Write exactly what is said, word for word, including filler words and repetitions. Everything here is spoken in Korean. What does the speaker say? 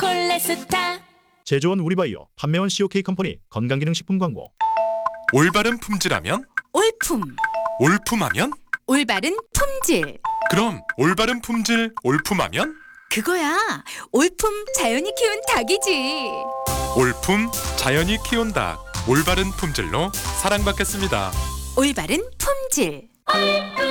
콜레스타. 제조원 우리바이오, 판매원 씨오케이 컴퍼니 건강기능식품 광고. 올바른 품질하면? 올품. 올품하면? 올바른 품질. 그럼 올바른 품질 올품하면? 그거야. 올품 자연이 키운 닭이지. 올품 자연이 키운 닭. 올바른 품질로 사랑받겠습니다. 올바른 품질.